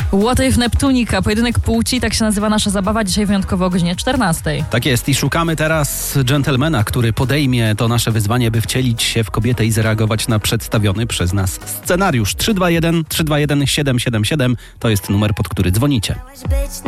What If Neptunika, pojedynek płci, tak się nazywa nasza zabawa, dzisiaj wyjątkowo o godzinie 14. Tak jest i szukamy teraz dżentelmena, który podejmie to nasze wyzwanie, by wcielić się w kobietę i zareagować na przedstawiony przez nas scenariusz. 321 777 to jest numer, pod który dzwonicie.